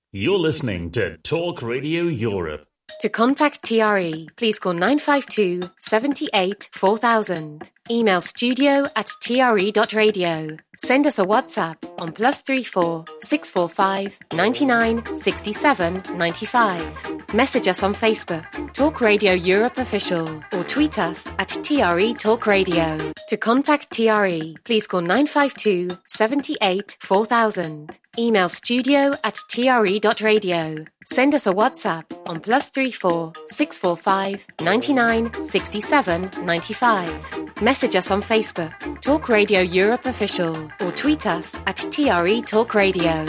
You're listening to Talk Radio Europe. To contact TRE, please call 952 78 4000. Email studio@tre.radio. Send us a WhatsApp on +34 645 99 67 95. Message us on Facebook, Talk Radio Europe Official, or tweet us at TRE Talk Radio. To contact TRE, please call 952 78 4000. Email studio@tre.radio. Send us a WhatsApp on +34 645 99 67 95. Message us on Facebook, Talk Radio Europe Official, or tweet us at TRE Talk Radio.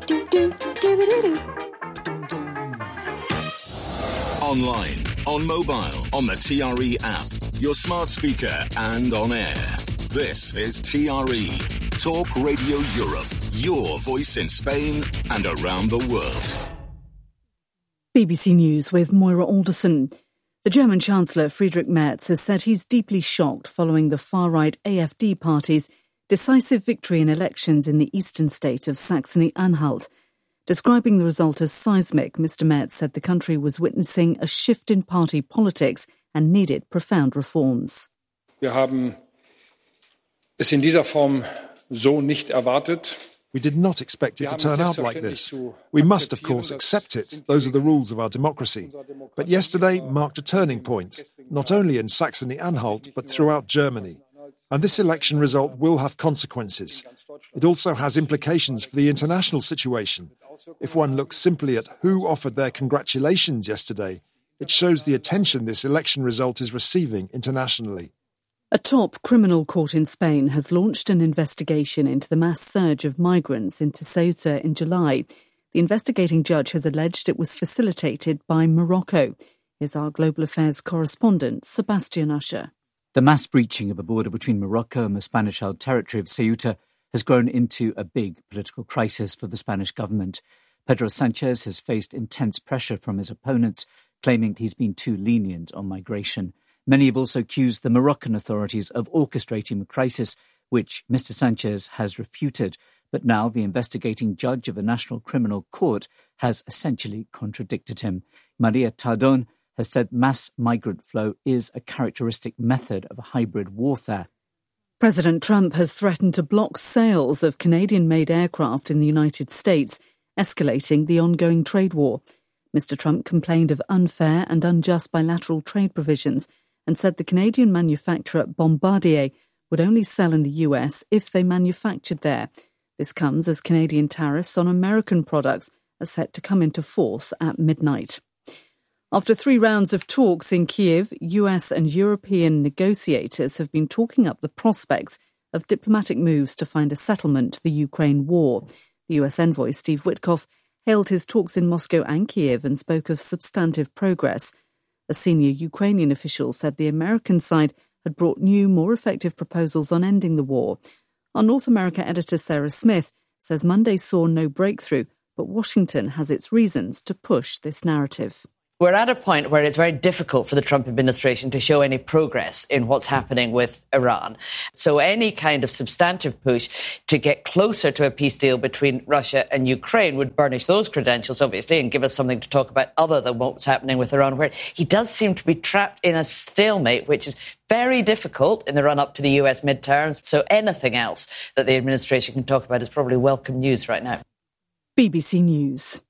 Online, on mobile, on the TRE app, your smart speaker, and on air. This is TRE Talk Radio Europe, your voice in Spain and around the world. BBC News with Moira Alderson. The German Chancellor Friedrich Merz has said he's deeply shocked following the far-right AfD party's decisive victory in elections in the eastern state of Saxony-Anhalt. Describing the result as seismic, Mr. Merz said the country was witnessing a shift in party politics and needed profound reforms. Wir haben es in dieser Form so nicht erwartet. We did not expect it to turn out like this. We must, of course, accept it. Those are the rules of our democracy. But yesterday marked a turning point, not only in Saxony-Anhalt, but throughout Germany. And this election result will have consequences. It also has implications for the international situation. If one looks simply at who offered their congratulations yesterday, it shows the attention this election result is receiving internationally. A top criminal court in Spain has launched an investigation into the mass surge of migrants into Ceuta in July. The investigating judge has alleged it was facilitated by Morocco. Here's our global affairs correspondent, Sebastian Usher. The mass breaching of the border between Morocco and the Spanish-held territory of Ceuta has grown into a big political crisis for the Spanish government. Pedro Sanchez has faced intense pressure from his opponents, claiming he's been too lenient on migration. Many have also accused the Moroccan authorities of orchestrating the crisis, which Mr. Sanchez has refuted. But now the investigating judge of the National Criminal Court has essentially contradicted him. Maria Tardón has said mass migrant flow is a characteristic method of hybrid warfare. President Trump has threatened to block sales of Canadian-made aircraft in the United States, escalating the ongoing trade war. Mr. Trump complained of unfair and unjust bilateral trade provisions and said the Canadian manufacturer Bombardier would only sell in the US if they manufactured there. This comes as Canadian tariffs on American products are set to come into force at midnight. After 3 rounds of talks in Kyiv, US and European negotiators have been talking up the prospects of diplomatic moves to find a settlement to the Ukraine war. The US envoy Steve Witkoff hailed his talks in Moscow and Kyiv and spoke of substantive progress. A senior Ukrainian official said the American side had brought new, more effective proposals on ending the war. Our North America editor Sarah Smith says Monday saw no breakthrough, but Washington has its reasons to push this narrative. We're at a point where it's very difficult for the Trump administration to show any progress in what's happening with Iran. So any kind of substantive push to get closer to a peace deal between Russia and Ukraine would burnish those credentials, obviously, and give us something to talk about other than what's happening with Iran, where he does seem to be trapped in a stalemate, which is very difficult in the run-up to the US midterms. So anything else that the administration can talk about is probably welcome news right now. BBC News.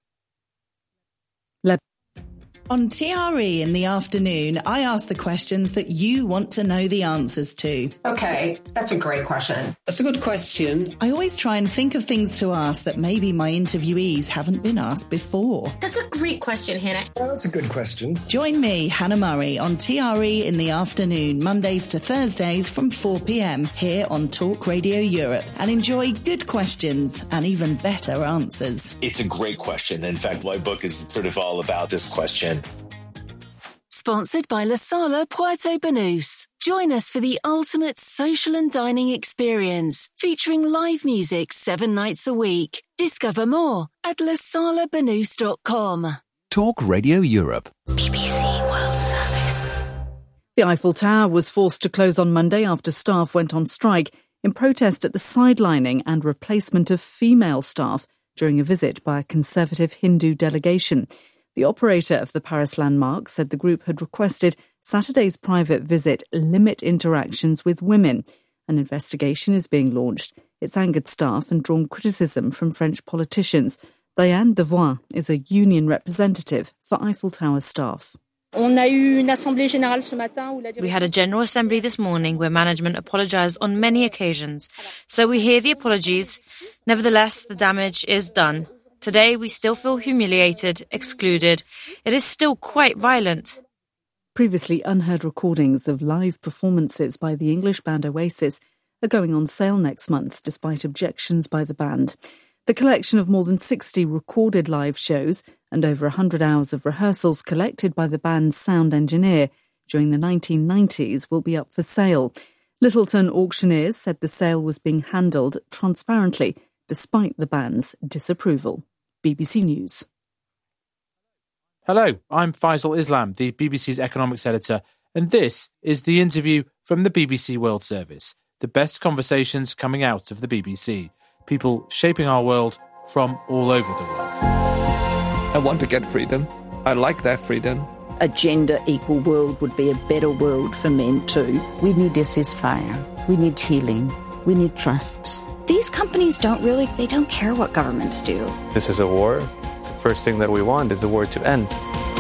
On TRE in the afternoon, I ask the questions that you want to know the answers to. Okay, that's a great question. That's a good question. I always try and think of things to ask that maybe my interviewees haven't been asked before. That's a great question, Hannah. Well, that's a good question. Join me, Hannah Murray, on TRE in the afternoon, Mondays to Thursdays from 4 p.m. here on Talk Radio Europe, and enjoy good questions and even better answers. It's a great question. In fact, my book is sort of all about this question. Sponsored by La Sala Puerto Banús. Join us for the ultimate social and dining experience, featuring live music 7 nights a week. Discover more at lasalabanús.com. Talk Radio Europe. BBC World Service. The Eiffel Tower was forced to close on Monday after staff went on strike in protest at the sidelining and replacement of female staff during a visit by a conservative Hindu delegation. The operator of the Paris landmark said the group had requested Saturday's private visit limit interactions with women. An investigation is being launched. It's angered staff and drawn criticism from French politicians. Diane Devois is a union representative for Eiffel Tower staff. We had a General Assembly this morning where management apologised on many occasions. So we hear the apologies. Nevertheless, the damage is done. Today we still feel humiliated, excluded. It is still quite violent. Previously unheard recordings of live performances by the English band Oasis are going on sale next month despite objections by the band. The collection of more than 60 recorded live shows and over 100 hours of rehearsals collected by the band's sound engineer during the 1990s will be up for sale. Littleton auctioneers said the sale was being handled transparently despite the band's disapproval. BBC News. Hello, I'm Faisal Islam, the BBC's economics editor, and this is The Interview from the BBC World Service, the best conversations coming out of the BBC. People shaping our world from all over the world. I want to get freedom. I like that freedom. A gender-equal world would be a better world for men too. We need a ceasefire. We need healing. We need trust. These companies they don't care what governments do. This is a war. The first thing that we want is the war to end.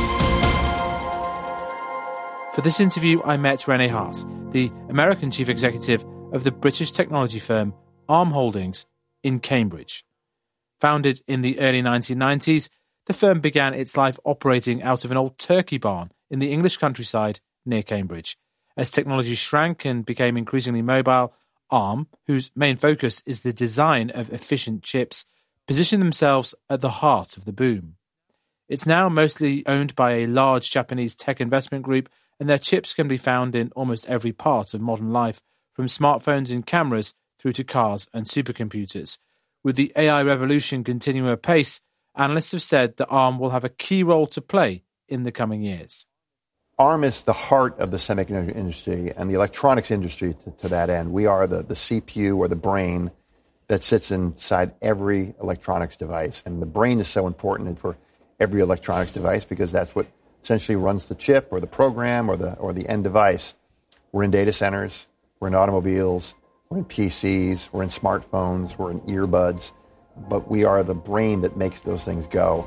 For this interview, I met Rene Haas, the American chief executive of the British technology firm Arm Holdings in Cambridge. Founded in the early 1990s, the firm began its life operating out of an old turkey barn in the English countryside near Cambridge. As technology shrank and became increasingly mobile, Arm, whose main focus is the design of efficient chips, positioned themselves at the heart of the boom. It's now mostly owned by a large Japanese tech investment group, and their chips can be found in almost every part of modern life, from smartphones and cameras through to cars and supercomputers. With the AI revolution continuing apace, analysts have said that Arm will have a key role to play in the coming years. Arm is the heart of the semiconductor industry and the electronics industry to that end. We are the CPU or the brain that sits inside every electronics device. And the brain is so important for every electronics device because that's what essentially runs the chip or the program or the end device. We're in data centers, we're in automobiles, we're in PCs, we're in smartphones, we're in earbuds, but we are the brain that makes those things go.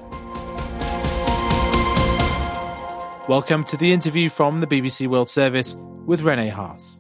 Welcome to the interview from the BBC World Service with Rene Haas.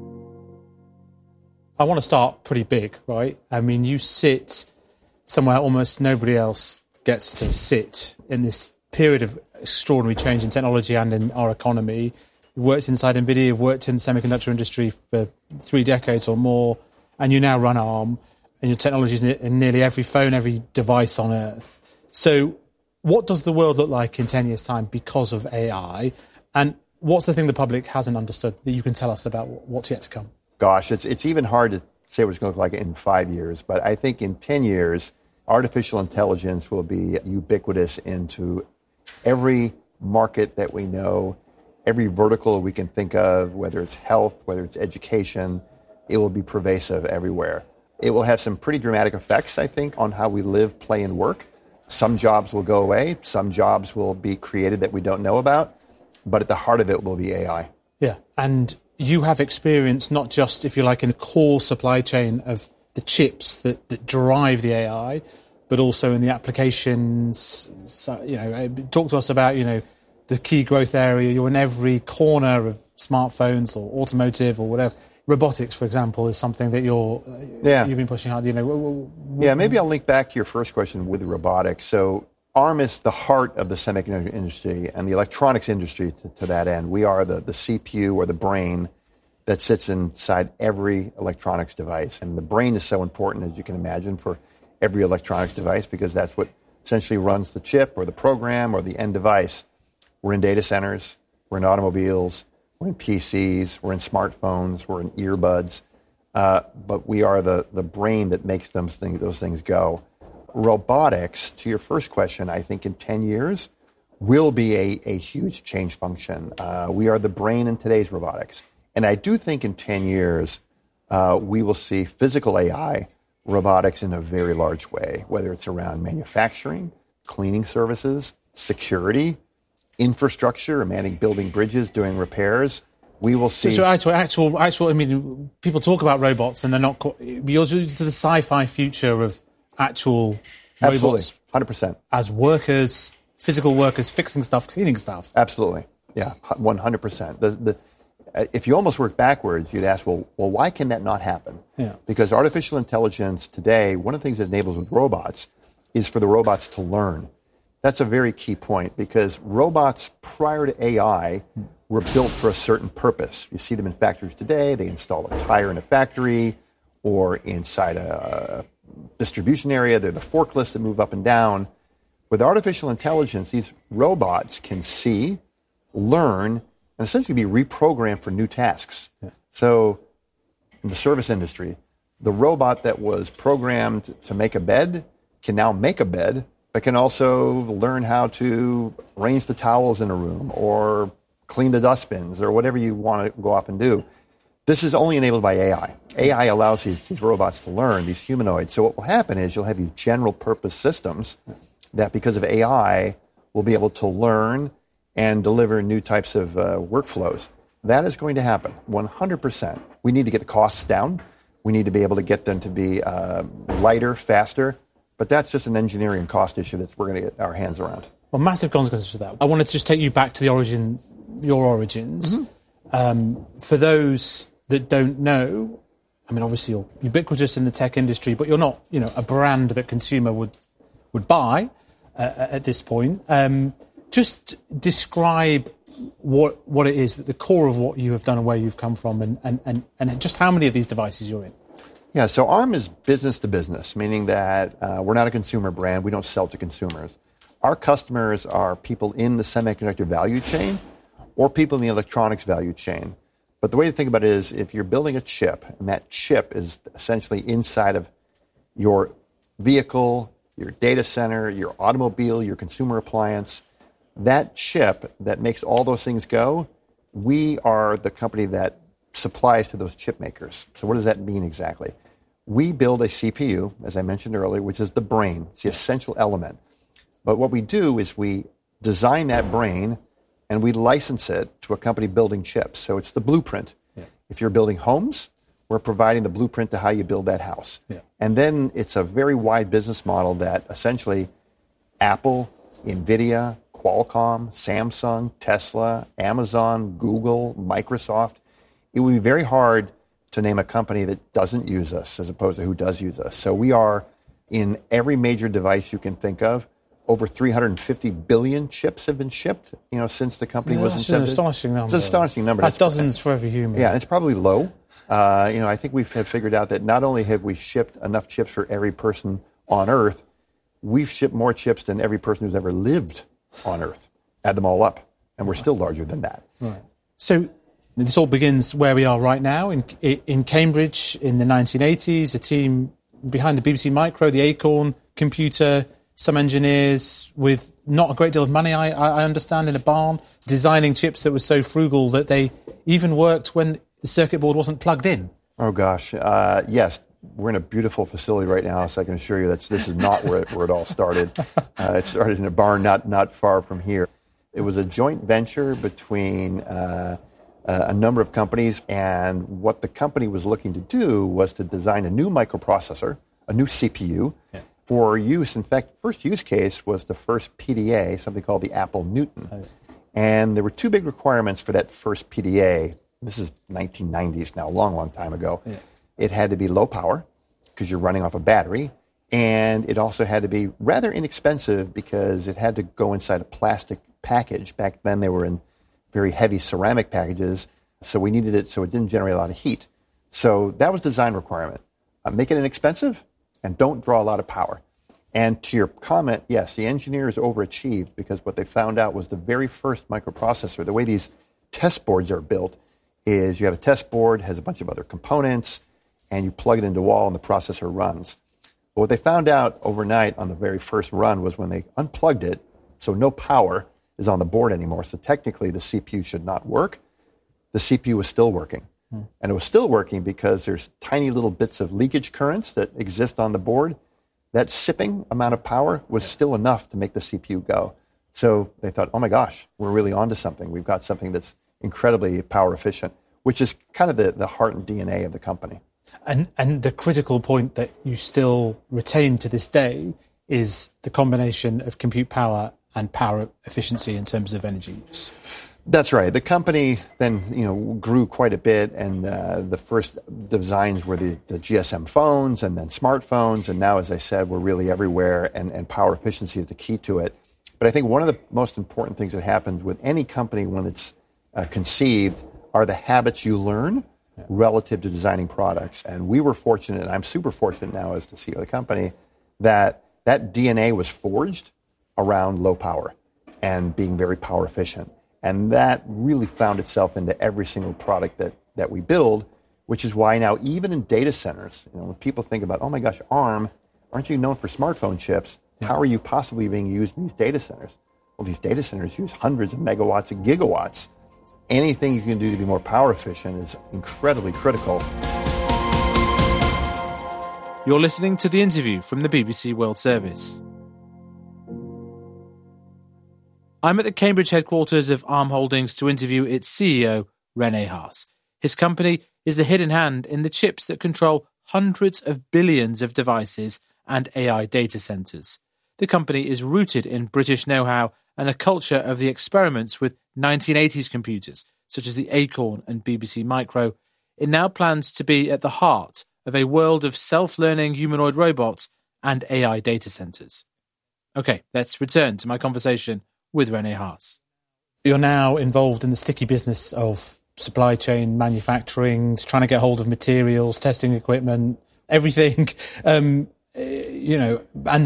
I want to start pretty big, right? I mean, you sit somewhere almost nobody else gets to sit in this period of extraordinary change in technology and in our economy. You've worked inside NVIDIA, you've worked in the semiconductor industry for 3 decades or more, and you now run Arm, and your technology is in nearly every phone, every device on Earth. So what does the world look like in 10 years' time because of AI? And what's the thing the public hasn't understood that you can tell us about what's yet to come? Gosh, it's even hard to say what it's going to look like in 5 years, but I think in 10 years, artificial intelligence will be ubiquitous into every market that we know, every vertical we can think of, whether it's health, whether it's education. It will be pervasive everywhere. It will have some pretty dramatic effects, I think, on how we live, play, and work. Some jobs will go away. Some jobs will be created that we don't know about. But at the heart of it will be AI. Yeah, and you have experience not just, if you like, in the core supply chain of the chips that drive the AI, but also in the applications. So, talk to us about, the key growth area. You're in every corner of smartphones or automotive or whatever. Robotics, for example, is something that you've been pushing hard. Yeah, maybe I'll link back to your first question with robotics. So Arm is the heart of the semiconductor industry and the electronics industry to that end. We are the CPU or the brain that sits inside every electronics device. And the brain is so important, as you can imagine, for every electronics device because that's what essentially runs the chip or the program or the end device. We're in data centers, we're in automobiles, we're in PCs, we're in smartphones, we're in earbuds, but we are the brain that makes those things go. Robotics, to your first question, I think in 10 years will be a huge change function. We are the brain in today's robotics. And I do think in 10 years we will see physical AI robotics in a very large way, whether it's around manufacturing, cleaning services, security, infrastructure, manning building bridges, doing repairs. We will see. So actual. I mean, people talk about robots, and they're not. You're to the sci-fi future of actual robots. Absolutely, 100%. As workers, physical workers, fixing stuff, cleaning stuff. Absolutely, yeah, 100%. If you almost work backwards, you'd ask, well, why can that not happen? Yeah. Because artificial intelligence today, one of the things it enables with robots is for the robots to learn. That's a very key point, because robots prior to AI were built for a certain purpose. You see them in factories today. They install a tire in a factory or inside a distribution area. They're the forklifts that move up and down. With artificial intelligence, these robots can see, learn, and essentially be reprogrammed for new tasks. Yeah. So in the service industry, the robot that was programmed to make a bed can now make a bed, but can also learn how to arrange the towels in a room or clean the dustbins or whatever you want to go off and do. This is only enabled by AI. AI allows these robots to learn, these humanoids. So what will happen is you'll have these general purpose systems that, because of AI, will be able to learn and deliver new types of workflows. That is going to happen, 100%. We need to get the costs down. We need to be able to get them to be lighter, faster. But that's just an engineering cost issue that we're going to get our hands around. Well, massive consequences for that. I wanted to just take you back to your origins. Mm-hmm. For those that don't know, I mean, obviously you're ubiquitous in the tech industry, but you're not, a brand that consumer would buy at this point. Just describe what it is, at the core of what you have done and where you've come from, and just how many of these devices you're in. Yeah, so ARM is business to business, meaning that we're not a consumer brand. We don't sell to consumers. Our customers are people in the semiconductor value chain or people in the electronics value chain. But the way to think about it is, if you're building a chip, and that chip is essentially inside of your vehicle, your data center, your automobile, your consumer appliance, that chip that makes all those things go, we are the company that supplies to those chip makers. So what does that mean exactly? We build a CPU, as I mentioned earlier, which is the brain. It's the essential element. But what we do is we design that brain and we license it to a company building chips. So it's the blueprint. Yeah. If you're building homes, we're providing the blueprint to how you build that house. Yeah. And then it's a very wide business model that essentially Apple, NVIDIA, Qualcomm, Samsung, Tesla, Amazon, Google, Microsoft, it would be very hard to name a company that doesn't use us as opposed to who does use us. So we are in every major device you can think of. Over 350 billion chips have been shipped, since the company was incepted. That's an astonishing number. It's an astonishing number. That's dozens for every human. Yeah, and it's probably low. I think we have figured out that not only have we shipped enough chips for every person on Earth, we've shipped more chips than every person who's ever lived on Earth. Add them all up, and we're still larger than that. Right. So this all begins where we are right now, in Cambridge in the 1980s, a team behind the BBC Micro, the Acorn computer, some engineers with not a great deal of money, I understand, in a barn, designing chips that were so frugal that they even worked when the circuit board wasn't plugged in. Oh, gosh. Yes, we're in a beautiful facility right now, so I can assure you that this is not where it all started. It started in a barn not far from here. It was a joint venture between a number of companies, and what the company was looking to do was to design a new microprocessor, a new CPU, for use. In fact, the first use case was the first PDA, something called the Apple Newton. Oh, yeah. And there were two big requirements for that first PDA. This is 1990s now, a long, long time ago. Yeah. It had to be low power, because you're running off a battery, and it also had to be rather inexpensive because it had to go inside a plastic package. Back then they were in very heavy ceramic packages, so we needed it so it didn't generate a lot of heat. So that was the design requirement. Make it inexpensive and don't draw a lot of power. And to your comment, yes, the engineers overachieved, because what they found out was the very first microprocessor, the way these test boards are built is you have a test board, has a bunch of other components, and you plug it into a wall and the processor runs. But what they found out overnight on the very first run was when they unplugged it, so no power is on the board anymore, so technically the CPU should not work. The CPU was still working. And it was still working because there's tiny little bits of leakage currents that exist on the board. That sipping amount of power was still enough to make the CPU go. So they thought, oh my gosh, we're really onto something. We've got something that's incredibly power efficient, which is kind of the heart and DNA of the company. And the critical point that you still retain to this day is the combination of compute power and power efficiency in terms of energy use. That's right. The company then, grew quite a bit, and the first designs were the GSM phones and then smartphones, and now, as I said, we're really everywhere, and power efficiency is the key to it. But I think one of the most important things that happens with any company when it's conceived are the habits you learn relative to designing products. And we were fortunate, and I'm super fortunate now as the CEO of the company, that DNA was forged around low power and being very power efficient. And that really found itself into every single product that we build, which is why now even in data centers, when people think about, oh my gosh, ARM, aren't you known for smartphone chips? How are you possibly being used in these data centers? Well, these data centers use hundreds of megawatts and gigawatts. Anything you can do to be more power efficient is incredibly critical. You're listening to the interview from the BBC World Service. I'm at the Cambridge headquarters of ARM Holdings to interview its CEO, Rene Haas. His company is the hidden hand in the chips that control hundreds of billions of devices and AI data centers. The company is rooted in British know-how and a culture of the experiments with 1980s computers, such as the Acorn and BBC Micro. It now plans to be at the heart of a world of self-learning humanoid robots and AI data centers. Okay, let's return to my conversation with Rene Haas. You're now involved in the sticky business of supply chain, manufacturing, trying to get hold of materials, testing equipment, everything. And there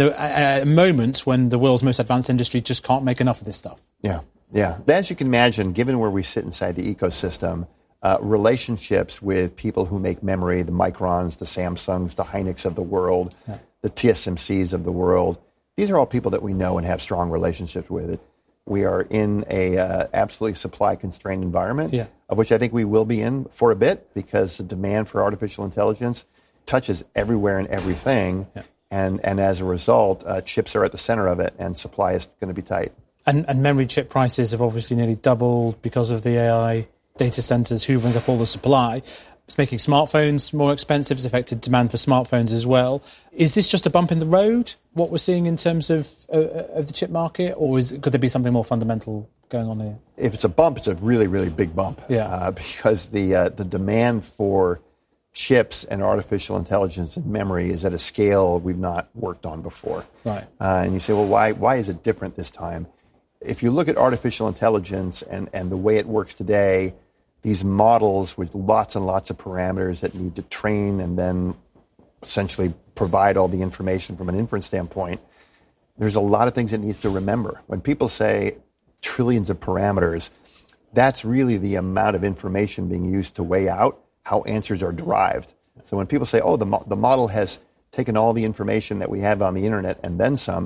are moments when the world's most advanced industry just can't make enough of this stuff. Yeah. As you can imagine, given where we sit inside the ecosystem, relationships with people who make memory, the Microns, the Samsungs, the Hynix of the world, the TSMCs of the world, these are all people that we know and have strong relationships with. We are in a absolutely supply-constrained environment, of which I think we will be in for a bit, because the demand for artificial intelligence touches everywhere and everything, and as a result, chips are at the center of it, and supply is going to be tight. And memory chip prices have obviously nearly doubled because of the AI data centers hoovering up all the supply. It's making smartphones more expensive. It's affected demand for smartphones as well. Is this just a bump in the road, what we're seeing in terms of the chip market, or could there be something more fundamental going on here? If it's a bump, it's a really, really big bump. Because the demand for chips and artificial intelligence and memory is at a scale we've not worked on before. Right. And you say, well, why is it different this time? If you look at artificial intelligence and the way it works today, these models with lots and lots of parameters that need to train and then essentially provide all the information from an inference standpoint, there's a lot of things it needs to remember. When people say trillions of parameters, that's really the amount of information being used to weigh out how answers are derived. So when people say, oh, the model has taken all the information that we have on the internet and then some,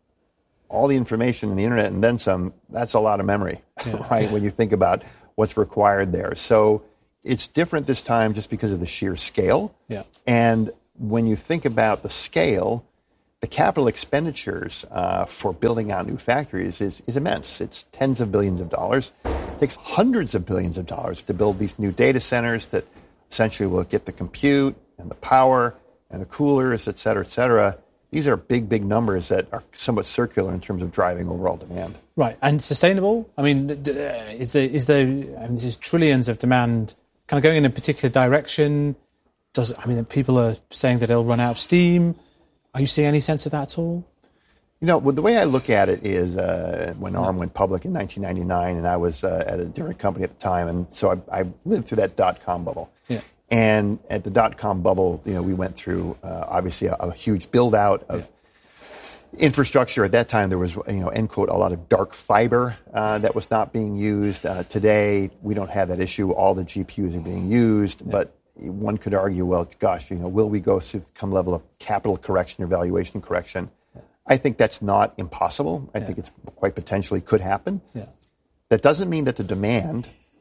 all the information in the internet and then some, that's a lot of memory, right? When you think about what's required there. So it's different this time just because of the sheer scale. And when you think about the scale, the capital expenditures for building out new factories is immense. It's tens of billions of dollars. It takes hundreds of billions of dollars to build these new data centers that essentially will get the compute and the power and the coolers, et cetera, et cetera. These are big, big numbers that are somewhat circular in terms of driving overall demand. Right. And sustainable? I mean, is there this is trillions of demand kind of going in a particular direction? People are saying that it'll run out of steam. Are you seeing any sense of that at all? The way I look at it is when ARM went public in 1999, and I was at a different company at the time, and so I lived through that dot-com bubble. And at the dot-com bubble, we went through obviously a huge build-out of infrastructure. At that time, there was, end quote, a lot of dark fiber that was not being used. Today, we don't have that issue. All the GPUs are being used, but one could argue, well, gosh, will we go through some level of capital correction or valuation correction? I think that's not impossible. I think it's quite potentially could happen. That doesn't mean that the demand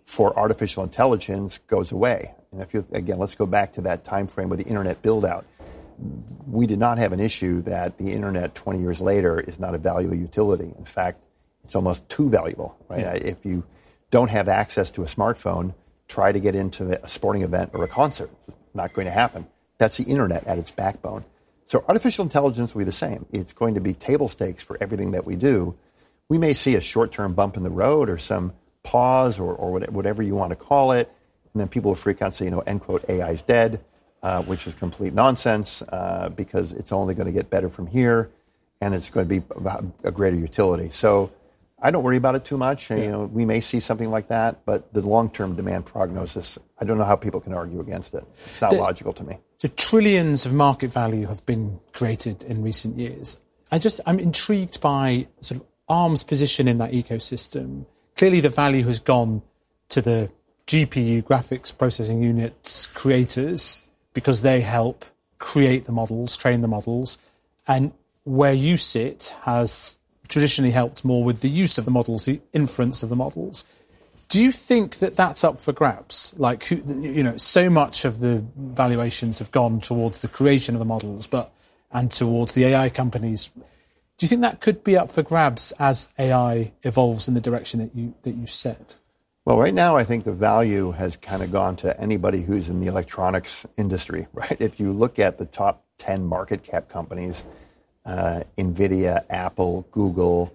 for artificial intelligence goes away. And let's go back to that time frame with the internet build out. We did not have an issue that the internet 20 years later is not a valuable utility. In fact, it's almost too valuable, right? Yeah. If you don't have access to a smartphone, try to get into a sporting event or a concert. It's not going to happen. That's the internet at its backbone. So artificial intelligence will be the same. It's going to be table stakes for everything that we do. We may see a short-term bump in the road or some pause or whatever you want to call it, and then people will freak out and say, end quote, AI is dead, which is complete nonsense because it's only going to get better from here, and it's going to be a greater utility. So I don't worry about it too much. Yeah. We may see something like that, but the long-term demand prognosis, I don't know how people can argue against it. It's not logical to me. So trillions of market value have been created in recent years. I'm intrigued by sort of ARM's position in that ecosystem. Clearly the value has gone to the GPU, graphics processing units creators, because they help create the models, train the models. And where you sit has traditionally helped more with the use of the models, the inference of the models. Do you think that that's up for grabs? Like, so much of the valuations have gone towards the creation of the models, and towards the AI companies. Do you think that could be up for grabs as AI evolves in the direction that you said? Well, right now, I think the value has kind of gone to anybody who's in the electronics industry, right? If you look at the top 10 market cap companies, NVIDIA, Apple, Google,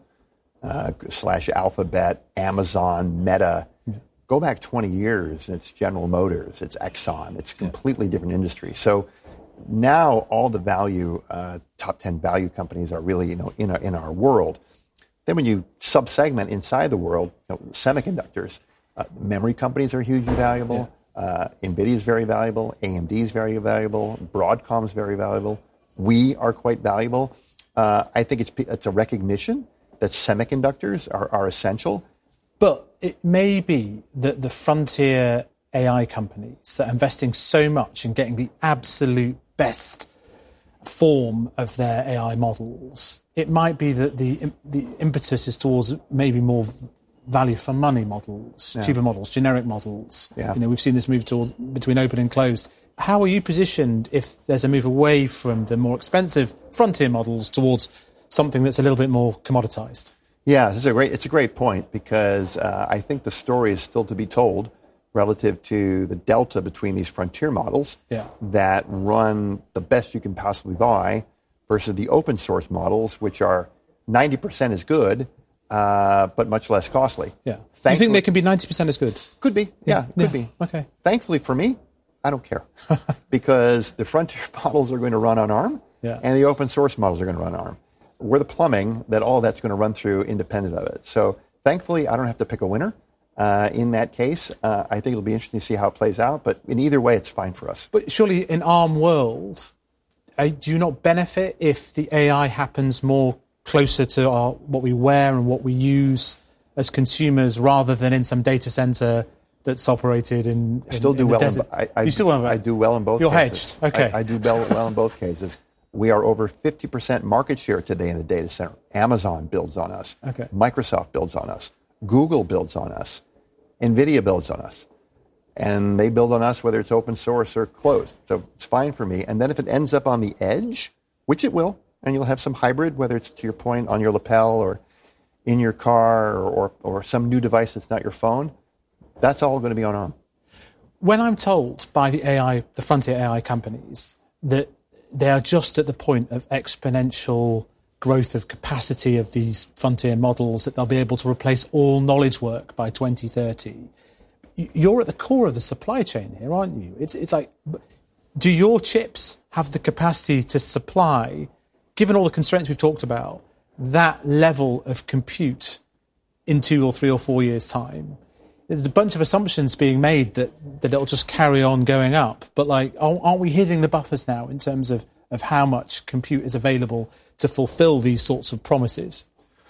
/Alphabet, Amazon, Meta. Yeah. Go back 20 years, it's General Motors, it's Exxon, it's a completely different industry. So now all the value, top 10 value companies are really, in our world. Then when you sub-segment inside the world, semiconductors, memory companies are hugely valuable. Yeah. NVIDIA is very valuable. AMD is very valuable. Broadcom is very valuable. We are quite valuable. I think it's a recognition that semiconductors are essential. But it may be that the frontier AI companies that are investing so much in getting the absolute best form of their AI models, it might be that the impetus is towards maybe more value for money models, cheaper models, generic models. Yeah. We've seen this move between open and closed. How are you positioned if there's a move away from the more expensive frontier models towards something that's a little bit more commoditized? Yeah, it's a great point because I think the story is still to be told relative to the delta between these frontier models that run the best you can possibly buy versus the open source models, which are 90% as good, but much less costly. Yeah. Do you think they can be 90% as good? Could be. Yeah, could be. Okay. Thankfully for me, I don't care because the frontier models are going to run on ARM and the open source models are going to run on ARM. We're the plumbing that all that's going to run through independent of it. So thankfully, I don't have to pick a winner in that case. I think it'll be interesting to see how it plays out. But in either way, it's fine for us. But surely in ARM world, do you not benefit if the AI happens more closer to what we wear and what we use as consumers rather than in some data center that's operated in I still do well. I do well in both You're cases. You're hedged. Okay. I do well in both cases. We are over 50% market share today in the data center. Amazon builds on us. Okay. Microsoft builds on us. Google builds on us. NVIDIA builds on us. And they build on us whether it's open source or closed. So it's fine for me. And then if it ends up on the edge, which it will, and you'll have some hybrid, whether it's, to your point, on your lapel or in your car or some new device that's not your phone, that's all going to be on ARM. When I'm told by the frontier AI companies that they are just at the point of exponential growth of capacity of these frontier models, that they'll be able to replace all knowledge work by 2030. You're at the core of the supply chain here, aren't you? It's like, do your chips have the capacity to supply, given all the constraints we've talked about, that level of compute in 2 or 3 or 4 years' time? There's a bunch of assumptions being made that it'll just carry on going up. But aren't we hitting the buffers now in terms of how much compute is available to fulfill these sorts of promises?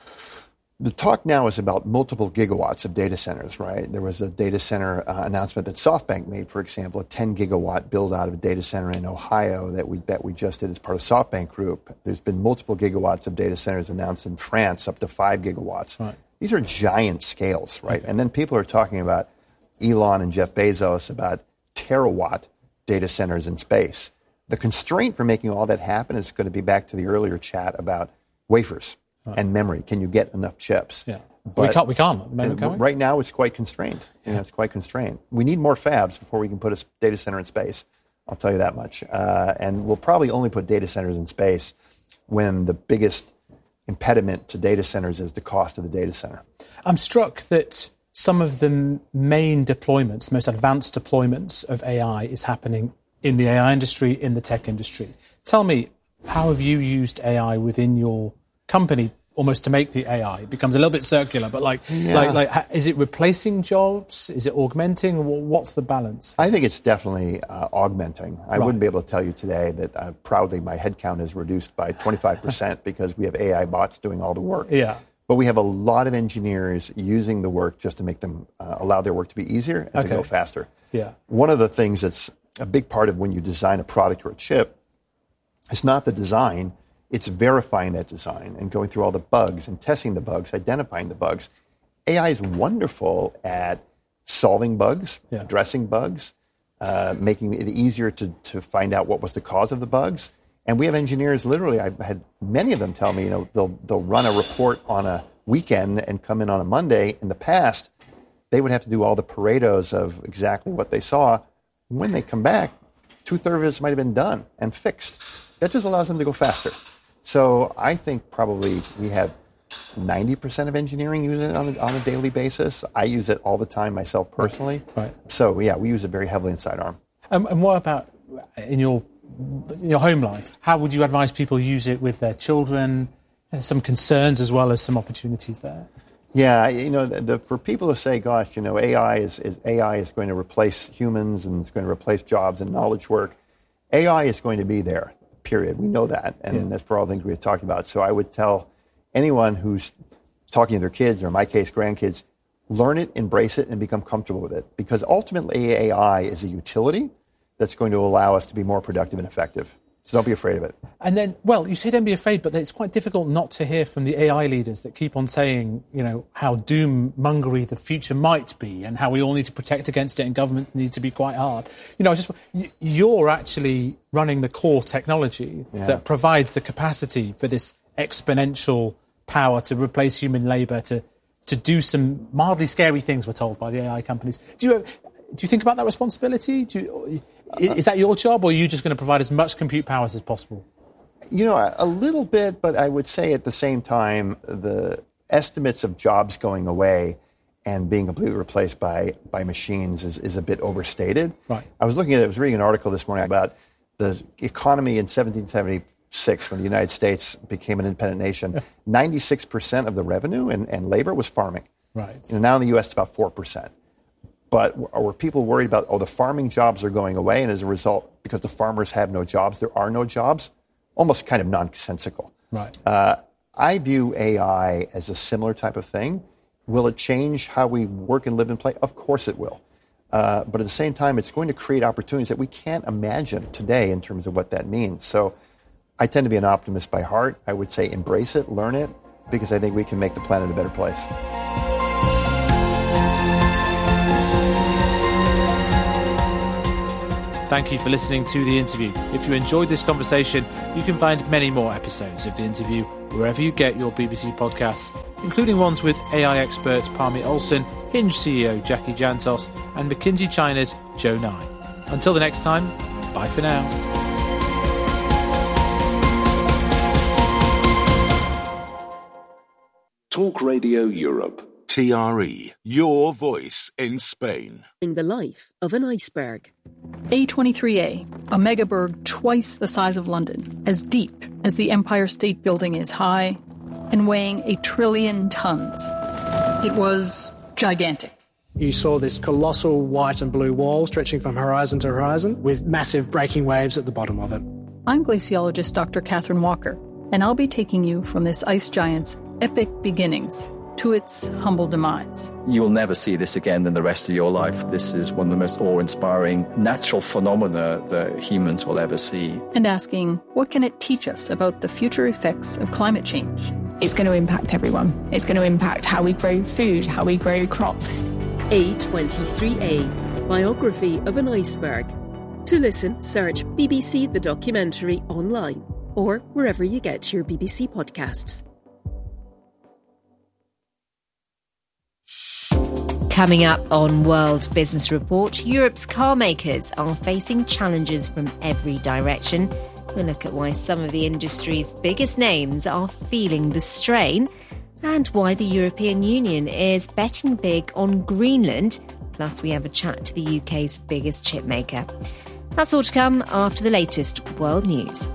The talk now is about multiple gigawatts of data centers, right? There was a data center announcement that SoftBank made, for example, a 10 gigawatt build out of a data center in Ohio that we just did as part of SoftBank Group. There's been multiple gigawatts of data centers announced in France, up to 5 gigawatts. Right. These are giant scales, right? Okay. And then people are talking about Elon and Jeff Bezos about terawatt data centers in space. The constraint for making all that happen is going to be back to the earlier chat about wafers and memory. Can you get enough chips? Yeah. But we can't. Right now, it's quite constrained. It's quite constrained. We need more fabs before we can put a data center in space. I'll tell you that much. And we'll probably only put data centers in space when the biggest impediment to data centers is the cost of the data center. I'm struck that some of the main deployments, most advanced deployments of AI is happening in the AI industry, in the tech industry. Tell me, how have you used AI within your company almost to make the AI? It becomes a little bit circular, but is it replacing jobs? Is it augmenting? What's the balance? I think it's definitely augmenting. I wouldn't be able to tell you today that proudly my headcount is reduced by 25% because we have AI bots doing all the work. Yeah. But we have a lot of engineers using the work just to make them allow their work to be easier and to go faster. Yeah. One of the things that's a big part of when you design a product or a chip, it's not the design, it's verifying that design and going through all the bugs and testing the bugs, identifying the bugs. AI is wonderful at solving bugs, addressing bugs, making it easier to find out what was the cause of the bugs. And we have engineers, literally, I've had many of them tell me, they'll run a report on a weekend and come in on a Monday. In the past, they would have to do all the Paretos of exactly what they saw. When they come back, 2/3 of it might have been done and fixed. That just allows them to go faster. So I think probably we have 90% of engineering use it on a daily basis. I use it all the time myself personally. Right. So, yeah, we use it very heavily inside ARM. And what about in your home life? How would you advise people use it with their children? There's some concerns as well as some opportunities there. Yeah, for people to say, gosh, AI is going to replace humans and it's going to replace jobs and knowledge work. AI is going to be there, period. We know that, and that's for all the things we were talking about. So I would tell anyone who's talking to their kids, or in my case, grandkids, learn it, embrace it, and become comfortable with it. Because ultimately, AI is a utility that's going to allow us to be more productive and effective. So don't be afraid of it. And then, well, you say don't be afraid, but it's quite difficult not to hear from the AI leaders that keep on saying, how doom-mongery the future might be and how we all need to protect against it and governments need to be quite hard. You're actually running the core technology that provides the capacity for this exponential power to replace human labour, to do some mildly scary things, we're told by the AI companies. Do you think about that responsibility? Is that your job, or are you just going to provide as much compute power as possible? A little bit, but I would say at the same time, the estimates of jobs going away and being completely replaced by machines is a bit overstated. Right. I was reading an article this morning about the economy in 1776, when the United States became an independent nation. 96% of the revenue and labor was farming. Right. Now in the U.S., it's about 4%. But were people worried about, the farming jobs are going away, and as a result, because the farmers have no jobs, there are no jobs? Almost kind of nonsensical. Right. I view AI as a similar type of thing. Will it change how we work and live and play? Of course it will. But at the same time, it's going to create opportunities that we can't imagine today in terms of what that means. So I tend to be an optimist by heart. I would say embrace it, learn it, because I think we can make the planet a better place. Thank you for listening to the interview. If you enjoyed this conversation, you can find many more episodes of the interview wherever you get your BBC podcasts, including ones with AI experts Parmy Olsen, Hinge CEO Jackie Jantos, and McKinsey China's Joe Nye. Until the next time, bye for now. Talk Radio Europe. TRE, your voice in Spain. In the life of an iceberg. A23A, a megaberg twice the size of London, as deep as the Empire State Building is high, and weighing 1 trillion tons. It was gigantic. You saw this colossal white and blue wall stretching from horizon to horizon, with massive breaking waves at the bottom of it. I'm glaciologist Dr. Catherine Walker, and I'll be taking you from this ice giant's epic beginnings to its humble demise. You'll never see this again in the rest of your life. This is one of the most awe-inspiring natural phenomena that humans will ever see. And asking, what can it teach us about the future effects of climate change? It's going to impact everyone. It's going to impact how we grow food, how we grow crops. A23A, Biography of an Iceberg. To listen, search BBC The Documentary online or wherever you get your BBC podcasts. Coming up on World Business Report, Europe's car makers are facing challenges from every direction. We'll look at why some of the industry's biggest names are feeling the strain and why the European Union is betting big on Greenland. Plus, we have a chat to the UK's biggest chip maker. That's all to come after the latest world news.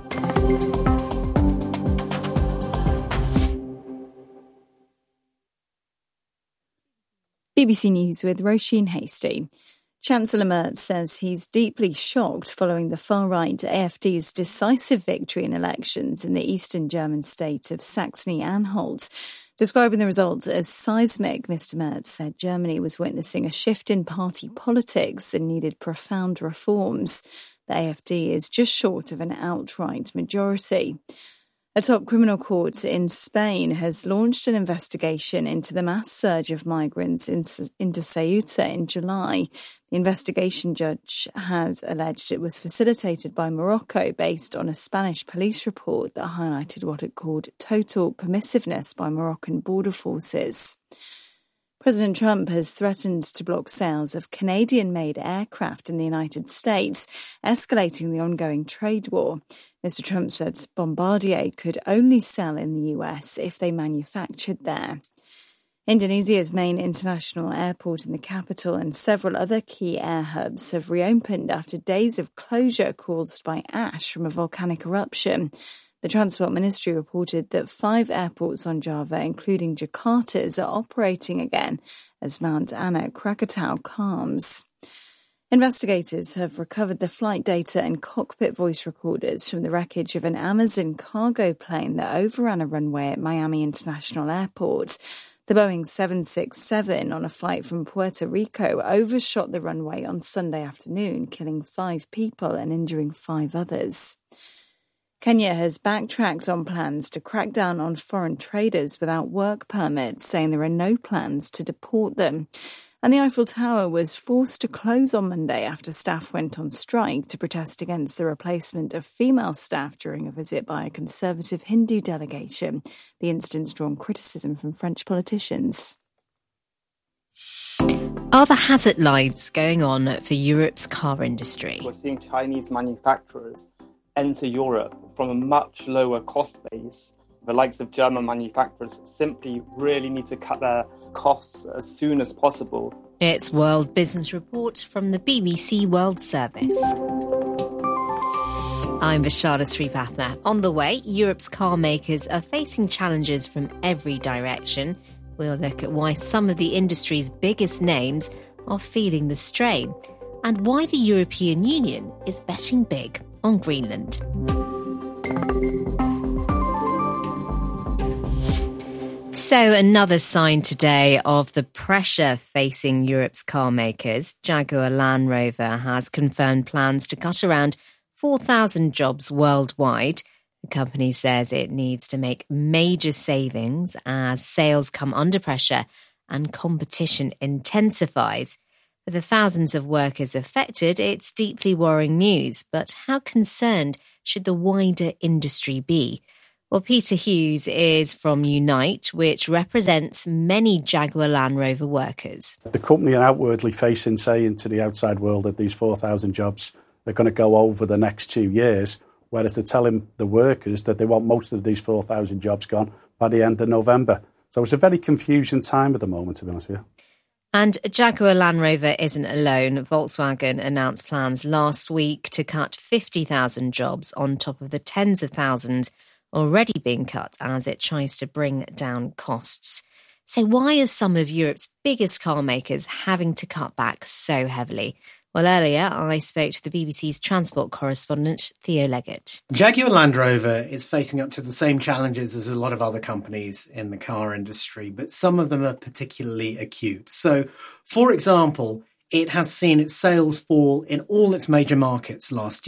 BBC News with Roisin Hasty. Chancellor Merz says he's deeply shocked following the far-right AfD's decisive victory in elections in the eastern German state of Saxony-Anhalt. Describing the results as seismic, Mr. Merz said Germany was witnessing a shift in party politics and needed profound reforms. The AfD is just short of an outright majority. A top criminal court in Spain has launched an investigation into the mass surge of migrants into Ceuta in July. The investigation judge has alleged it was facilitated by Morocco based on a Spanish police report that highlighted what it called total permissiveness by Moroccan border forces. President Trump has threatened to block sales of Canadian-made aircraft in the United States, escalating the ongoing trade war. Mr. Trump said Bombardier could only sell in the US if they manufactured there. Indonesia's main international airport in the capital and several other key air hubs have reopened after days of closure caused by ash from a volcanic eruption. The Transport Ministry reported that 5 airports on Java, including Jakarta's, are operating again as Mount Anak Krakatau calms. Investigators have recovered the flight data and cockpit voice recorders from the wreckage of an Amazon cargo plane that overran a runway at Miami International Airport. The Boeing 767 on a flight from Puerto Rico overshot the runway on Sunday afternoon, killing 5 people and injuring 5 others. Kenya has backtracked on plans to crack down on foreign traders without work permits, saying there are no plans to deport them. And the Eiffel Tower was forced to close on Monday after staff went on strike to protest against the replacement of female staff during a visit by a conservative Hindu delegation. The incident's drawn criticism from French politicians. Are the hazard lights going on for Europe's car industry? We're seeing Chinese manufacturers enter Europe from a much lower cost base. The likes of German manufacturers simply really need to cut their costs as soon as possible. It's World Business Report from the BBC World Service. I'm Vishada Sripathna. On the way, Europe's car makers are facing challenges from every direction. We'll look at why some of the industry's biggest names are feeling the strain and why the European Union is betting big on Greenland. So another sign today of the pressure facing Europe's car makers. Jaguar Land Rover has confirmed plans to cut around 4,000 jobs worldwide. The company says it needs to make major savings as sales come under pressure and competition intensifies. For the thousands of workers affected, it's deeply worrying news. But how concerned should the wider industry be? Well, Peter Hughes is from Unite, which represents many Jaguar Land Rover workers. The company are outwardly facing, saying to the outside world that these 4,000 jobs are going to go over the next 2 years, whereas they're telling the workers that they want most of these 4,000 jobs gone by the end of November. So it's a very confusing time at the moment, to be honest with you. And Jaguar Land Rover isn't alone. Volkswagen announced plans last week to cut 50,000 jobs on top of the tens of thousands already being cut as it tries to bring down costs. So why are some of Europe's biggest car makers having to cut back so heavily? Well, earlier I spoke to the BBC's transport correspondent, Theo Leggett. Jaguar Land Rover is facing up to the same challenges as a lot of other companies in the car industry, but some of them are particularly acute. So, for example, it has seen its sales fall in all its major markets last year.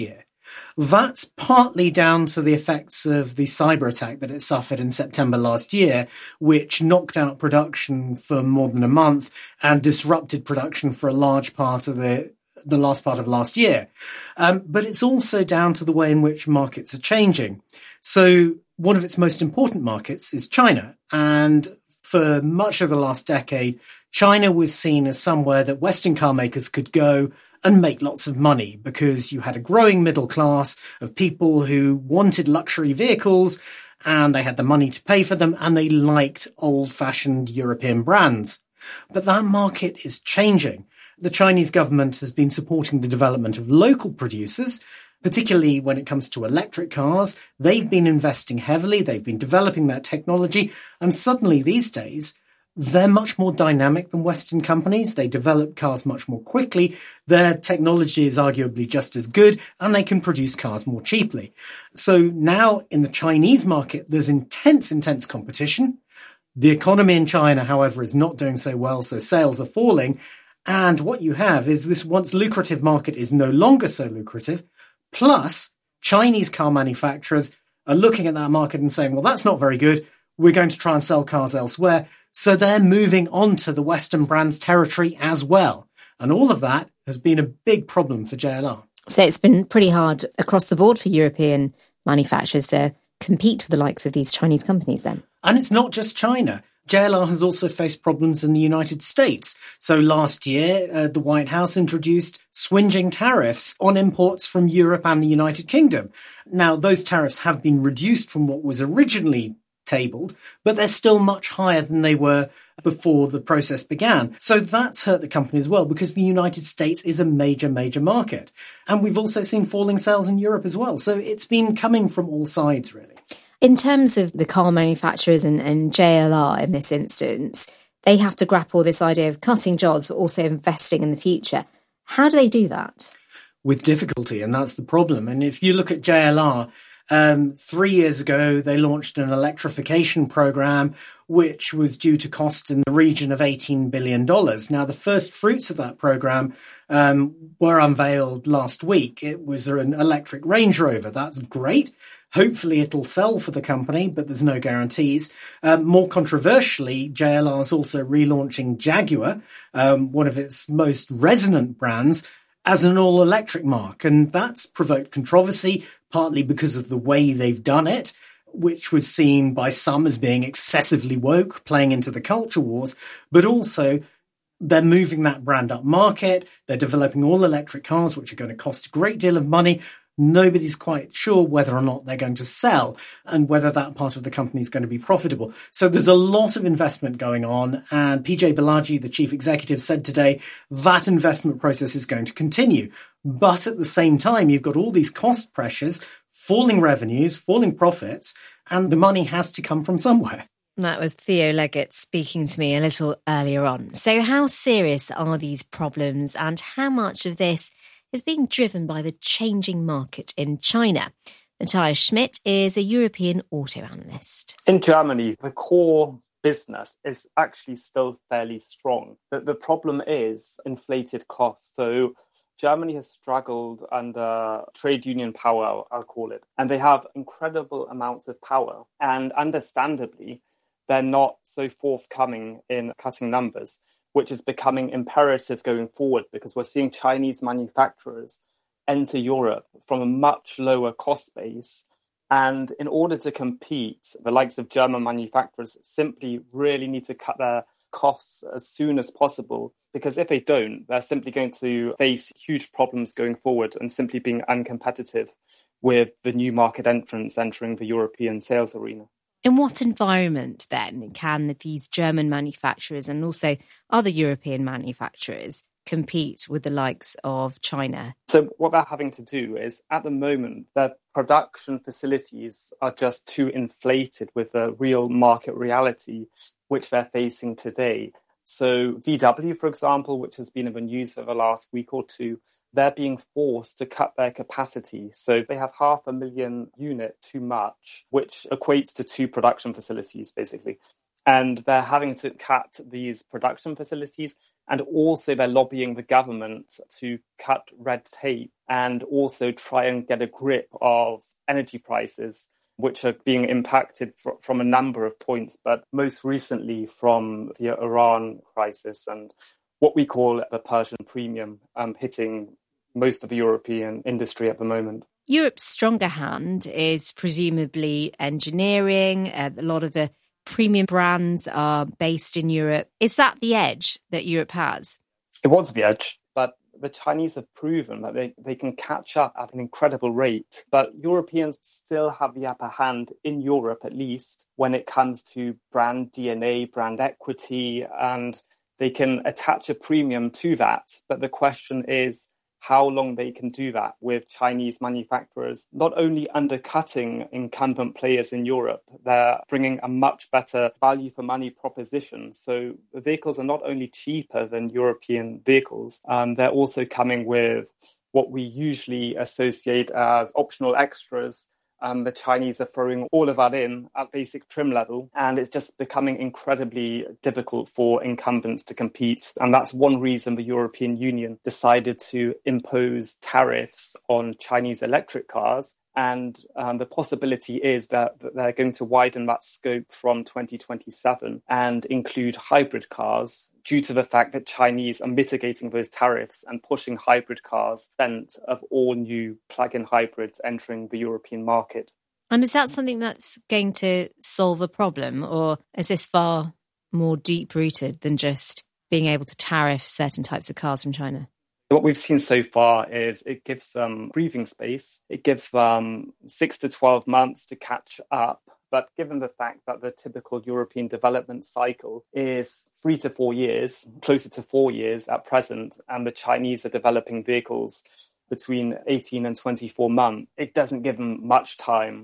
That's partly down to the effects of the cyber attack that it suffered in September last year, which knocked out production for more than a month and disrupted production for a large part of the last part of last year. But it's also down to the way in which markets are changing. So one of its most important markets is China. And for much of the last decade, China was seen as somewhere that Western car makers could go and make lots of money because you had a growing middle class of people who wanted luxury vehicles and they had the money to pay for them and they liked old-fashioned European brands. But that market is changing. The Chinese government has been supporting the development of local producers, particularly when it comes to electric cars. They've been investing heavily. They've been developing that technology. And suddenly these days, they're much more dynamic than Western companies. They develop cars much more quickly. Their technology is arguably just as good, and they can produce cars more cheaply. So now in the Chinese market, there's intense competition. The economy in China, however, is not doing so well, so sales are falling. And what you have is this once lucrative market is no longer so lucrative. Plus, Chinese car manufacturers are looking at that market and saying, well, that's not very good. We're going to try and sell cars elsewhere. So they're moving on to the Western brands territory as well. And all of that has been a big problem for JLR. So it's been pretty hard across the board for European manufacturers to compete with the likes of these Chinese companies then. And it's not just China. JLR has also faced problems in the United States. So last year, the White House introduced swingeing tariffs on imports from Europe and the United Kingdom. Now, those tariffs have been reduced from what was originally tabled, but they're still much higher than they were before the process began. So that's hurt the company as well, because the United States is a major market. And we've also seen falling sales in Europe as well. So it's been coming from all sides, really. In terms of the car manufacturers and JLR in this instance, they have to grapple this idea of cutting jobs, but also investing in the future. How do they do that? With difficulty, and that's the problem. And if you look at JLR, 3 years ago, they launched an electrification program, which was due to cost in the region of $18 billion. Now, the first fruits of that program were unveiled last week. It was an electric Range Rover. That's great. Hopefully it'll sell for the company, but there's no guarantees. More controversially, JLR is also relaunching Jaguar, one of its most resonant brands, as an all-electric marque. And that's provoked controversy, partly because of the way they've done it, which was seen by some as being excessively woke, playing into the culture wars, but also they're moving that brand up market. They're developing all-electric cars, which are going to cost a great deal of money. Nobody's quite sure whether or not they're going to sell and whether that part of the company is going to be profitable. So there's a lot of investment going on. And PJ Balaji, the chief executive, said today that investment process is going to continue. But at the same time, you've got all these cost pressures, falling revenues, falling profits, and the money has to come from somewhere. That was Theo Leggett speaking to me a little earlier on. So how serious are these problems and how much of this is being driven by the changing market in China? Matthias Schmidt is a European auto analyst. In Germany, the core business is actually still fairly strong. The problem is inflated costs. So Germany has struggled under trade union power, I'll call it, and they have incredible amounts of power. And understandably, they're not so forthcoming in cutting numbers, which is becoming imperative going forward because we're seeing Chinese manufacturers enter Europe from a much lower cost base. And in order to compete, the likes of German manufacturers simply really need to cut their costs as soon as possible, because if they don't, they're simply going to face huge problems going forward and simply being uncompetitive with the new market entrants entering the European sales arena. In what environment, then, can these German manufacturers and also other European manufacturers compete with the likes of China? So what they're having to do is, at the moment, their production facilities are just too inflated with the real market reality which they're facing today. So VW, for example, which has been in the news for the last week or two, they're being forced to cut their capacity. So they have 500,000 units too much, which equates to 2 production facilities, basically. And they're having to cut these production facilities, and also they're lobbying the government to cut red tape and also try and get a grip of energy prices, which are being impacted from a number of points, but most recently from the Iran crisis and what we call the Persian premium hitting most of the European industry at the moment. Europe's stronger hand is presumably engineering. A lot of the premium brands are based in Europe. Is that the edge that Europe has? It was the edge, but the Chinese have proven that they can catch up at an incredible rate. But Europeans still have the upper hand, in Europe at least, when it comes to brand DNA, brand equity, and they can attach a premium to that. But the question is how long they can do that with Chinese manufacturers, not only undercutting incumbent players in Europe, they're bringing a much better value for money proposition. So the vehicles are not only cheaper than European vehicles, they're also coming with what we usually associate as optional extras. The Chinese are throwing all of that in at basic trim level, and it's just becoming incredibly difficult for incumbents to compete. And that's one reason the European Union decided to impose tariffs on Chinese electric cars. And the possibility is that they're going to widen that scope from 2027 and include hybrid cars due to the fact that Chinese are mitigating those tariffs and pushing hybrid cars instead of all new plug-in hybrids entering the European market. And is that something that's going to solve a problem, or is this far more deep-rooted than just being able to tariff certain types of cars from China? What we've seen so far is it gives them breathing space. It gives them 6 to 12 months to catch up. But given the fact that the typical European development cycle is 3 to 4 years, closer to 4 years at present, and the Chinese are developing vehicles between 18 and 24 months, it doesn't give them much time.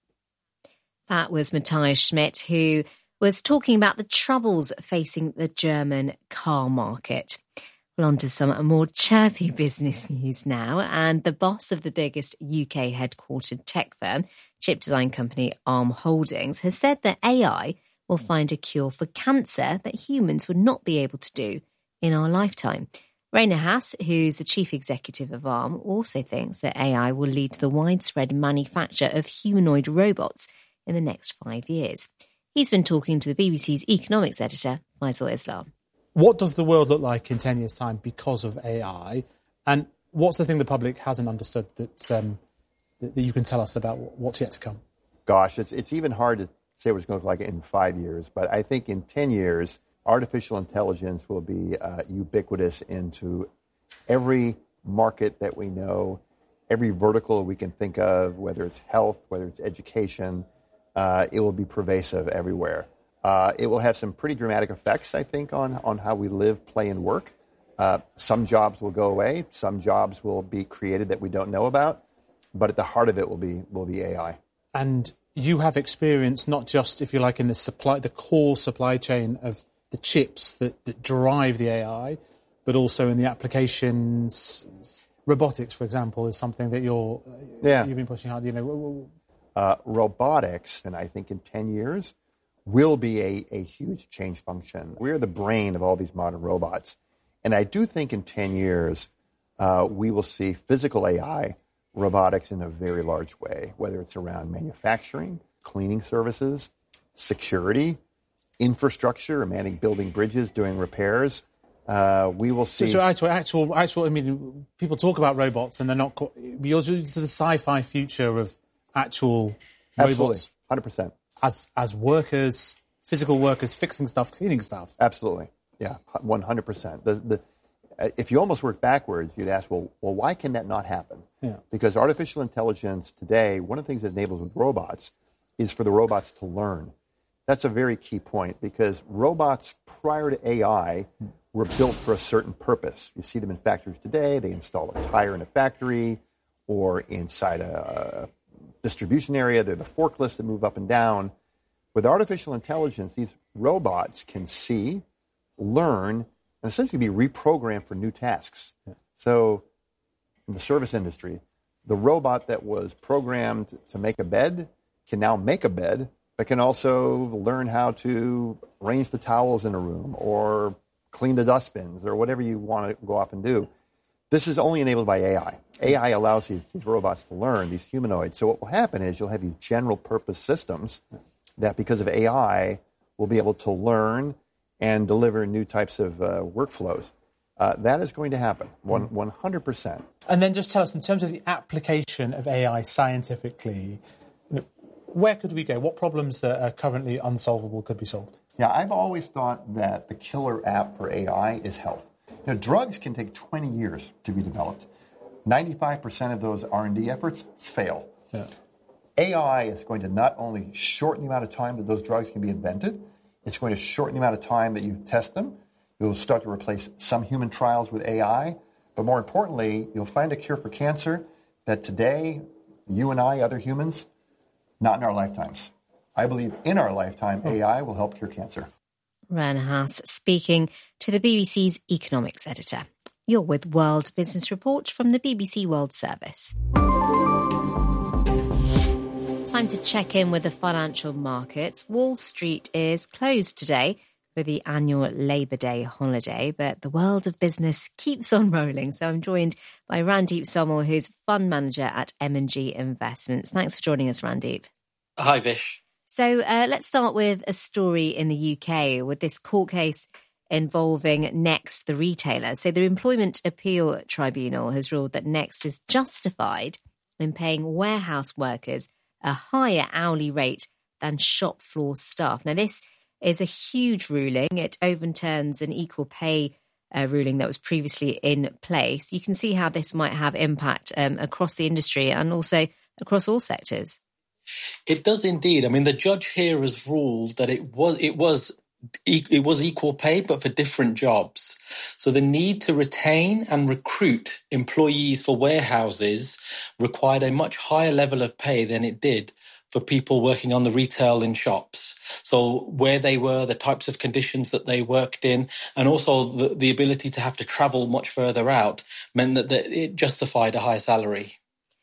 That was Matthias Schmidt, who was talking about the troubles facing the German car market. Well, on to some more chirpy business news now. And the boss of the biggest UK headquartered tech firm, chip design company Arm Holdings, has said that AI will find a cure for cancer that humans would not be able to do in our lifetime. Rainer Haas, who's the chief executive of Arm, also thinks that AI will lead to the widespread manufacture of humanoid robots in the next 5 years. He's been talking to the BBC's economics editor, Faisal Islam. What does the world look like in 10 years' time because of AI? And what's the thing the public hasn't understood that you can tell us about what's yet to come? Gosh, it's even hard to say what it's going to look like in 5 years. But I think in 10 years, artificial intelligence will be ubiquitous into every market that we know, every vertical we can think of, whether it's health, whether it's education. It will be pervasive everywhere. It will have some pretty dramatic effects, I think, on how we live, play, and work. Some jobs will go away. Some jobs will be created that we don't know about. But at the heart of it will be AI. And you have experience not just, if you like, in the core supply chain of the chips that drive the AI, but also in the applications. Robotics, for example, is something that you've been pushing hard. Robotics, and I think in 10 years, will be a huge change function. We're the brain of all these modern robots. And I do think in 10 years, we will see physical AI robotics in a very large way, whether it's around manufacturing, cleaning services, security, infrastructure, manning building bridges, doing repairs. We will see. So actual. I mean, people talk about robots and they're not. You're to the sci-fi future of actual robots. Absolutely, 100%. As workers, physical workers, fixing stuff, cleaning stuff. Absolutely, yeah, 100%. If you almost work backwards, you'd ask, well, why can that not happen? Yeah. Because artificial intelligence today, one of the things it enables with robots is for the robots to learn. That's a very key point because robots prior to AI were built for a certain purpose. You see them in factories today. They install a tire in a factory or inside a distribution area. They're the forklifts that move up and down. With artificial intelligence, these robots can see, learn, and essentially be reprogrammed for new tasks. Yeah. So in the service industry, the robot that was programmed to make a bed can now make a bed, but can also learn how to arrange the towels in a room or clean the dustbins or whatever you want to go off and do. This is only enabled by AI. AI allows these robots to learn, these humanoids. So what will happen is you'll have these general-purpose systems that, because of AI, will be able to learn and deliver new types of workflows. That is going to happen, 100%. And then just tell us, in terms of the application of AI scientifically, where could we go? What problems that are currently unsolvable could be solved? Yeah, I've always thought that the killer app for AI is health. Drugs can take 20 years to be developed. 95% of those R&D efforts fail. Yeah. AI is going to not only shorten the amount of time that those drugs can be invented, it's going to shorten the amount of time that you test them. You'll start to replace some human trials with AI. But more importantly, you'll find a cure for cancer that today, you and I, other humans, not in our lifetimes. I believe in our lifetime, AI will help cure cancer. Ren Haas speaking to the BBC's economics editor. You're with World Business Report from the BBC World Service. Time to check in with the financial markets. Wall Street is closed today for the annual Labour Day holiday, but the world of business keeps on rolling. So I'm joined by Randeep Somal, who's fund manager at M&G Investments. Thanks for joining us, Randeep. Hi, Vish. So let's start with a story in the UK with this court case involving Next, the retailer. So the Employment Appeal Tribunal has ruled that Next is justified in paying warehouse workers a higher hourly rate than shop floor staff. Now, this is a huge ruling. It overturns an equal pay ruling that was previously in place. You can see how this might have impact across the industry and also across all sectors. It does indeed. I mean, the judge here has ruled that it was equal pay, but for different jobs. So the need to retain and recruit employees for warehouses required a much higher level of pay than it did for people working on the retail in shops. So where they were, the types of conditions that they worked in, and also the ability to have to travel much further out meant that it justified a higher salary.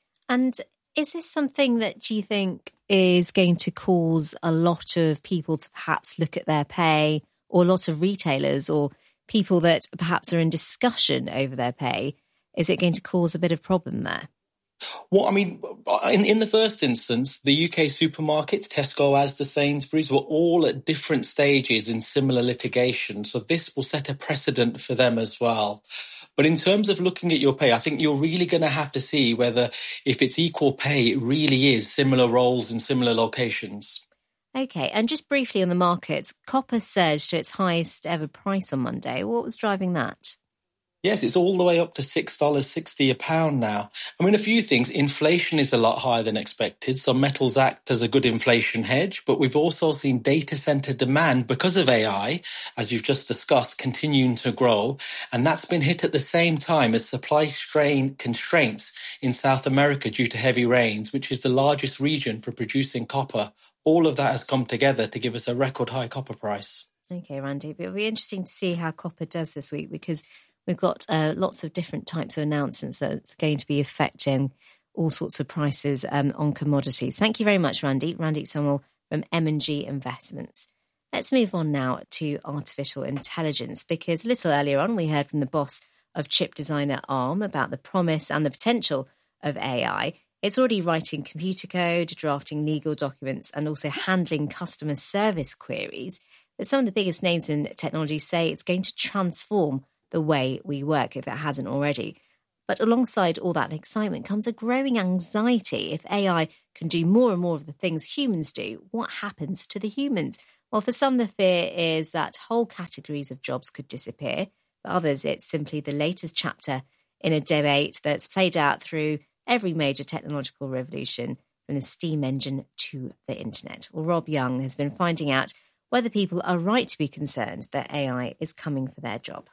And is this something that you think is going to cause a lot of people to perhaps look at their pay, or a lot of retailers or people that perhaps are in discussion over their pay? Is it going to cause a bit of problem there? Well, I mean, in the first instance, the UK supermarkets, Tesco, Asda, Sainsbury's, were all at different stages in similar litigation. So this will set a precedent for them as well. But in terms of looking at your pay, I think you're really going to have to see whether, if it's equal pay, it really is similar roles in similar locations. OK, and just briefly on the markets, copper surged to its highest ever price on Monday. What was driving that? Yes, it's all the way up to $6.60 a pound now. I mean, a few things. Inflation is a lot higher than expected, so metals act as a good inflation hedge. But we've also seen data center demand, because of AI, as you've just discussed, continuing to grow. And that's been hit at the same time as supply constraints in South America due to heavy rains, which is the largest region for producing copper. All of that has come together to give us a record high copper price. OK, Randy, it'll be interesting to see how copper does this week, because we've got lots of different types of announcements that's going to be affecting all sorts of prices on commodities. Thank you very much, Randeep. Randeep Somal from M&G Investments. Let's move on now to artificial intelligence, because a little earlier on we heard from the boss of chip designer ARM about the promise and the potential of AI. It's already writing computer code, drafting legal documents, and also handling customer service queries. But some of the biggest names in technology say it's going to transform the way we work, if it hasn't already. But alongside all that excitement comes a growing anxiety. If AI can do more and more of the things humans do, what happens to the humans? Well, for some, the fear is that whole categories of jobs could disappear. For others, it's simply the latest chapter in a debate that's played out through every major technological revolution, from the steam engine to the internet. Well, Rob Young has been finding out whether people are right to be concerned that AI is coming for their job.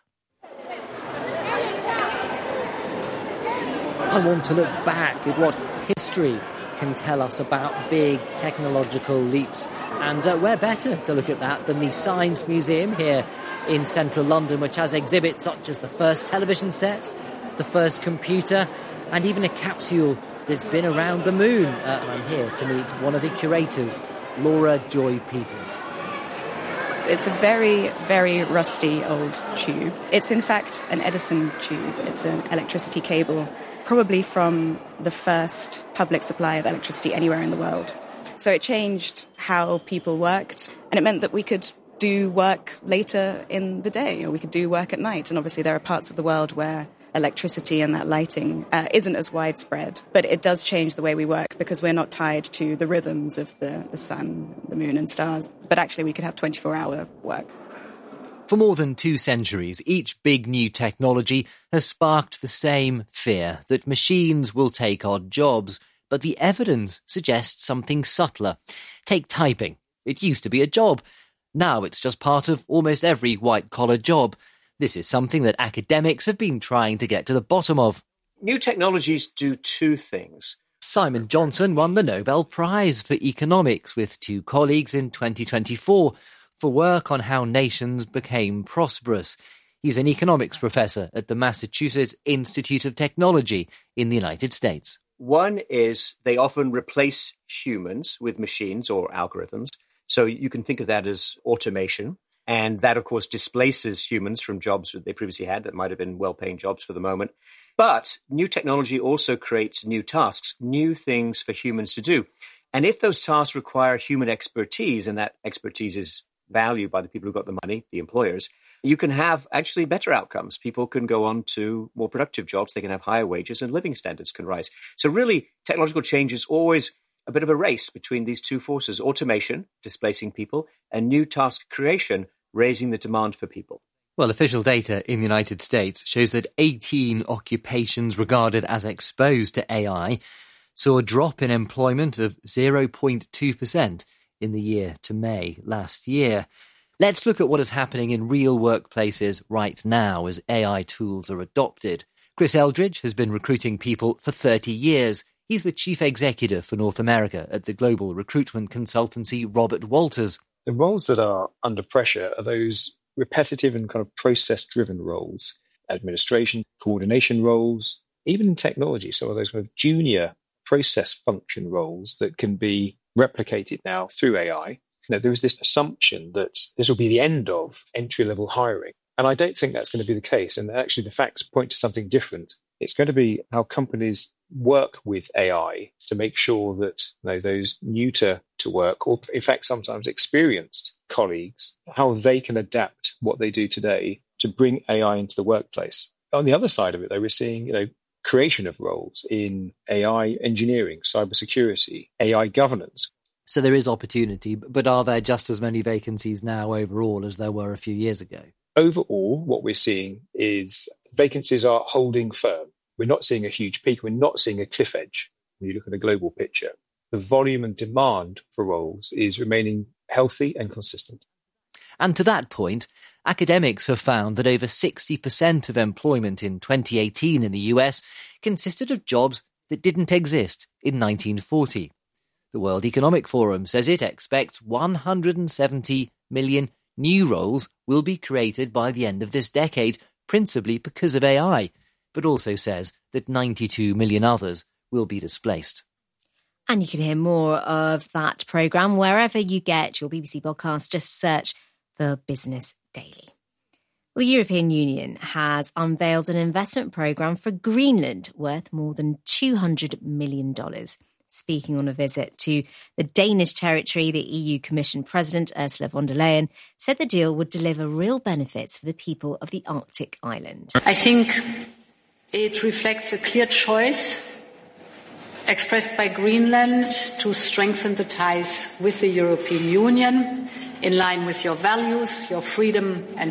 I want to look back at what history can tell us about big technological leaps. And where better to look at that than the Science Museum here in central London, which has exhibits such as the first television set, the first computer, and even a capsule that's been around the moon. And I'm here to meet one of the curators Laura Joy Peters. It's a very, very rusty old tube. It's in fact an Edison tube. It's an electricity cable, probably from the first public supply of electricity anywhere in the world. So it changed how people worked, and it meant that we could do work later in the day, or we could do work at night. And obviously there are parts of the world where electricity and that lighting isn't as widespread, but it does change the way we work because we're not tied to the rhythms of the sun, the moon and stars, but actually we could have 24-hour work. For more than 2 centuries, each big new technology has sparked the same fear that machines will take our jobs, but the evidence suggests something subtler. Take typing. It used to be a job. Now it's just part of almost every white-collar job. This is something that academics have been trying to get to the bottom of. New technologies do 2 things. Simon Johnson won the Nobel Prize for Economics with 2 colleagues in 2024 for work on how nations became prosperous. He's an economics professor at the Massachusetts Institute of Technology in the United States. One is they often replace humans with machines or algorithms. So you can think of that as automation. And that, of course, displaces humans from jobs that they previously had that might have been well-paying jobs for the moment. But new technology also creates new tasks, new things for humans to do. And if those tasks require human expertise, and that expertise is valued by the people who got the money, the employers, you can have actually better outcomes. People can go on to more productive jobs. They can have higher wages and living standards can rise. So really, technological change is always a bit of a race between these 2 forces, automation, displacing people, and new task creation, raising the demand for people. Well, official data in the United States shows that 18 occupations regarded as exposed to AI saw a drop in employment of 0.2% in the year to May last year. Let's look at what is happening in real workplaces right now as AI tools are adopted. Chris Eldridge has been recruiting people for 30 years. He's the chief executive for North America at the global recruitment consultancy Robert Walters. The roles that are under pressure are those repetitive and kind of process-driven roles, administration, coordination roles, even in technology. So are those kind of junior process function roles that can be replicated now through AI. There is this assumption that this will be the end of entry-level hiring. And I don't think that's going to be the case. And actually, the facts point to something different. It's going to be how companies work with AI to make sure that those new to work, or in fact, sometimes experienced colleagues, how they can adapt what they do today to bring AI into the workplace. On the other side of it, though, we're seeing, creation of roles in AI engineering, cybersecurity, AI governance. So there is opportunity, but are there just as many vacancies now overall as there were a few years ago? Overall, what we're seeing is vacancies are holding firm. We're not seeing a huge peak. We're not seeing a cliff edge when you look at a global picture. The volume and demand for roles is remaining healthy and consistent. And to that point, academics have found that over 60% of employment in 2018 in the US consisted of jobs that didn't exist in 1940. The World Economic Forum says it expects 170 million new roles will be created by the end of this decade, principally because of AI, but also says that 92 million others will be displaced. And you can hear more of that programme wherever you get your BBC podcast. Just search for Business Daily. Well, the European Union has unveiled an investment programme for Greenland worth more than $200 million. Speaking on a visit to the Danish territory, the EU Commission President Ursula von der Leyen said the deal would deliver real benefits for the people of the Arctic island. I think it reflects a clear choice expressed by Greenland to strengthen the ties with the European Union in line with your values, your freedom and